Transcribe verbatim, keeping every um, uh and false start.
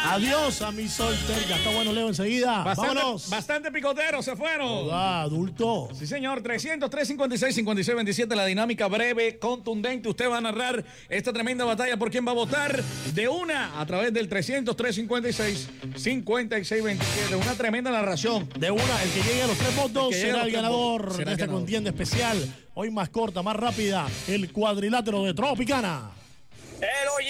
Adiós a mi solter. Ya está bueno, Leo, enseguida. Bastante, Vámonos. Bastante picoteros se fueron. Hola, adulto. Sí, señor. trescientos, trescientos cincuenta y seis, cincuenta y seis veintisiete. La dinámica breve, contundente. Usted va a narrar esta tremenda batalla por quién va a votar de una a través del trescientos, trescientos cincuenta y seis, cincuenta y seis veintisiete. Una tremenda narración. De una, el que llegue a los tres votos El que llegue a será los el tres ganador votos será de el esta ganador. contienda especial. Hoy más corta, más rápida. El cuadrilátero de Tropicana. El